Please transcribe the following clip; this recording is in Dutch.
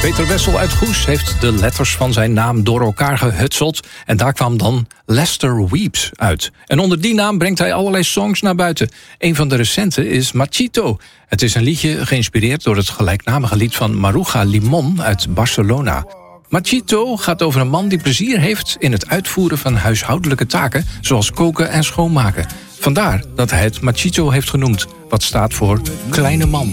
Peter Wessel uit Goes heeft de letters van zijn naam door elkaar gehutseld. En daar kwam dan Lester Weeps uit. En onder die naam brengt hij allerlei songs naar buiten. Een van de recente is Machito. Het is een liedje geïnspireerd door het gelijknamige lied van Maruja Limon uit Barcelona. Machito gaat over een man die plezier heeft in het uitvoeren van huishoudelijke taken, zoals koken en schoonmaken. Vandaar dat hij het Machito heeft genoemd, wat staat voor kleine man.